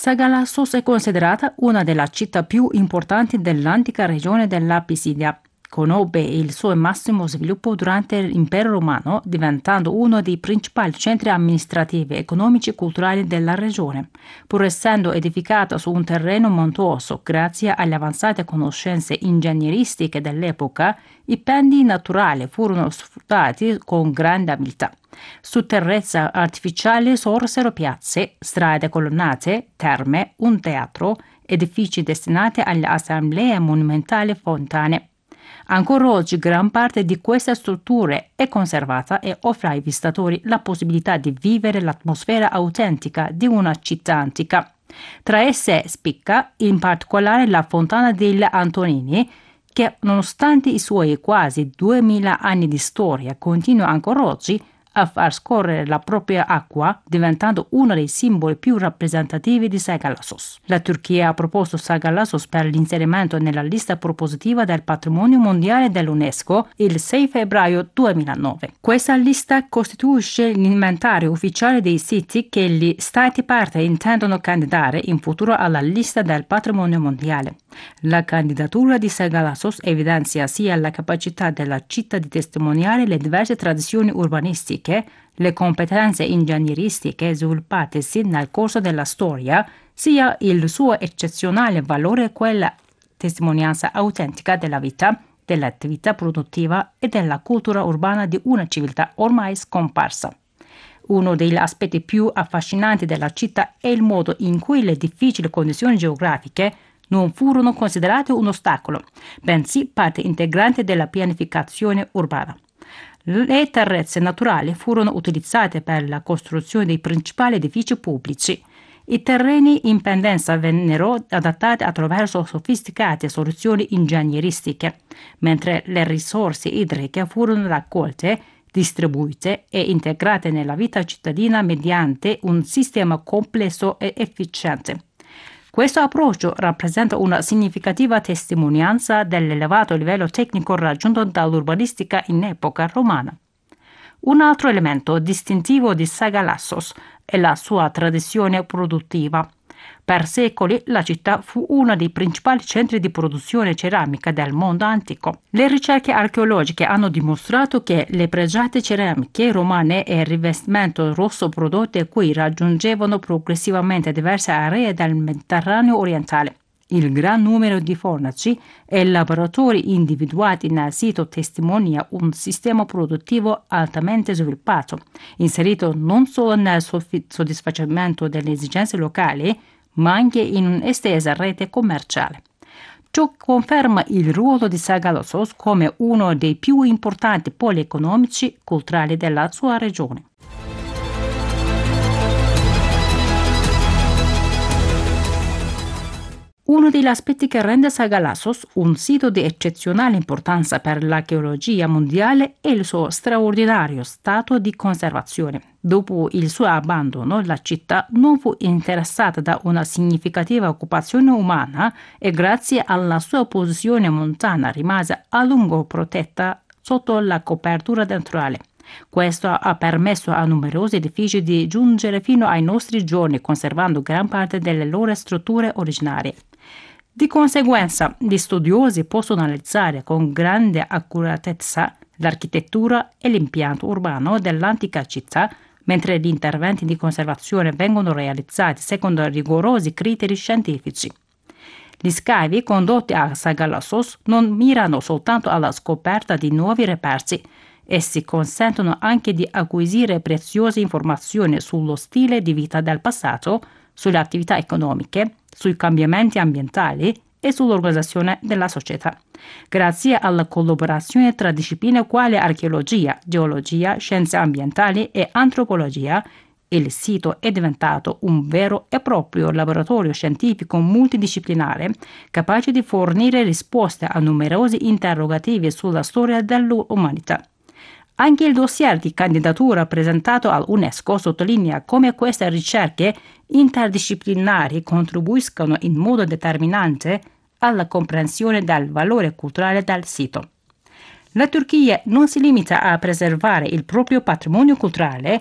Sagalassos è considerata una delle città più importanti dell'antica regione della Pisidia. Conobbe il suo massimo sviluppo durante l'impero romano, diventando uno dei principali centri amministrativi, economici e culturali della regione. Pur essendo edificata su un terreno montuoso, grazie alle avanzate conoscenze ingegneristiche dell'epoca, i pendi naturali furono sfruttati con grande abilità. Su terrazze artificiali sorsero piazze, strade colonnate, terme, un teatro, edifici destinati alle assemblee monumentali e fontane. Ancora oggi gran parte di queste strutture è conservata e offre ai visitatori la possibilità di vivere l'atmosfera autentica di una città antica. Tra esse spicca in particolare la Fontana degli Antonini, che nonostante i suoi quasi 2000 anni di storia continua ancora oggi a far scorrere la propria acqua, diventando uno dei simboli più rappresentativi di Sagalassos. La Turchia ha proposto Sagalassos per l'inserimento nella lista propositiva del patrimonio mondiale dell'UNESCO il 6 febbraio 2009. Questa lista costituisce l'inventario ufficiale dei siti che gli Stati parte intendono candidare in futuro alla lista del patrimonio mondiale. La candidatura di Sagalassos evidenzia sia la capacità della città di testimoniare le diverse tradizioni urbanistiche, le competenze ingegneristiche sviluppatesi nel corso della storia, sia il suo eccezionale valore quella testimonianza autentica della vita, dell'attività produttiva e della cultura urbana di una civiltà ormai scomparsa. Uno degli aspetti più affascinanti della città è il modo in cui le difficili condizioni geografiche non furono considerate un ostacolo, bensì parte integrante della pianificazione urbana. Le terrazze naturali furono utilizzate per la costruzione dei principali edifici pubblici. I terreni in pendenza vennero adattati attraverso sofisticate soluzioni ingegneristiche, mentre le risorse idriche furono raccolte, distribuite e integrate nella vita cittadina mediante un sistema complesso e efficiente. Questo approccio rappresenta una significativa testimonianza dell'elevato livello tecnico raggiunto dall'urbanistica in epoca romana. Un altro elemento distintivo di Sagalassos è la sua tradizione produttiva. Per secoli la città fu uno dei principali centri di produzione ceramica del mondo antico. Le ricerche archeologiche hanno dimostrato che le pregiate ceramiche romane e il rivestimento rosso prodotte qui raggiungevano progressivamente diverse aree del Mediterraneo orientale. Il gran numero di fornaci e laboratori individuati nel sito testimonia un sistema produttivo altamente sviluppato, inserito non solo nel soddisfacimento delle esigenze locali, ma anche in un'estesa rete commerciale. Ciò conferma il ruolo di Sagalassos come uno dei più importanti poli economici e culturali della sua regione. Uno degli aspetti che rende Sagalassos un sito di eccezionale importanza per l'archeologia mondiale è il suo straordinario stato di conservazione. Dopo il suo abbandono, la città non fu interessata da una significativa occupazione umana e grazie alla sua posizione montana rimase a lungo protetta sotto la copertura naturale. Questo ha permesso a numerosi edifici di giungere fino ai nostri giorni, conservando gran parte delle loro strutture originarie. Di conseguenza, gli studiosi possono analizzare con grande accuratezza l'architettura e l'impianto urbano dell'antica città, mentre gli interventi di conservazione vengono realizzati secondo rigorosi criteri scientifici. Gli scavi condotti a Sagalassos non mirano soltanto alla scoperta di nuovi reperti, essi consentono anche di acquisire preziose informazioni sullo stile di vita del passato, sulle attività economiche, sui cambiamenti ambientali e sull'organizzazione della società. Grazie alla collaborazione tra discipline quali archeologia, geologia, scienze ambientali e antropologia, il sito è diventato un vero e proprio laboratorio scientifico multidisciplinare, capace di fornire risposte a numerosi interrogativi sulla storia dell'umanità. Anche il dossier di candidatura presentato all'UNESCO sottolinea come queste ricerche interdisciplinari contribuiscono in modo determinante alla comprensione del valore culturale del sito. La Turchia non si limita a preservare il proprio patrimonio culturale,